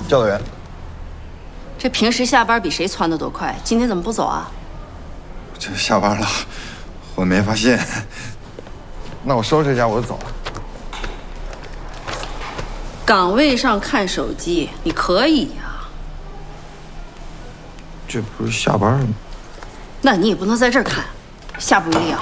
教导员， 这平时下班比谁窜的都快，今天怎么不走啊？ 这下班了，我没发现。那我收拾一下我就走了。 岗位上看手机，你可以呀。 这不是下班了吗？ 那你也不能在这儿看，下不为例啊。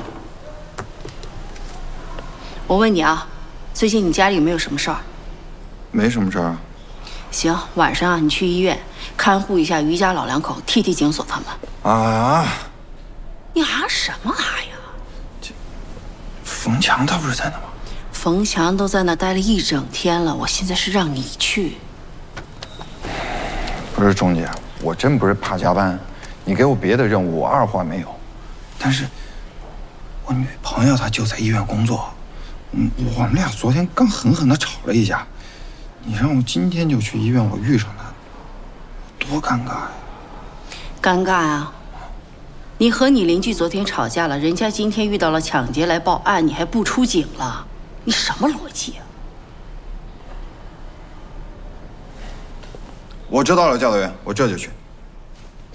我问你啊，最近你家里有没有什么事儿？ 没什么事儿啊。 行，晚上啊，你去医院看护一下于家老两口，替景锁他们。 啊！ 你啊什么啊呀？ 冯强他不是在那吗？ 冯强都在那待了一整天了，我现在是让你去。 不是钟姐，我真不是怕加班，你给我别的任务，我二话没有。但是，我女朋友她就在医院工作，我们俩昨天刚狠狠地吵了一架，你让我今天就去医院，我遇上她，多尴尬呀！ 尴尬啊！你和你邻居昨天吵架了，人家今天遇到了抢劫来报案，你还不出警了？你什么逻辑啊？ 我知道了，教导员，我这就去。